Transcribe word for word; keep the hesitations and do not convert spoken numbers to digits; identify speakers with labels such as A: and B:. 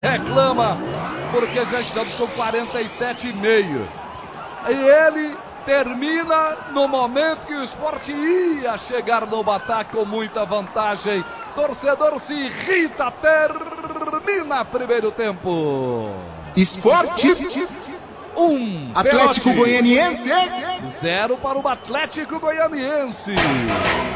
A: reclama, porque já estamos com quarenta e sete e meio. E ele termina no momento que o Sport ia chegar no ataque com muita vantagem. Torcedor se irrita, termina primeiro tempo.
B: Sport
A: um,
B: Atlético Goianiense
A: zero para o Atlético Goianiense.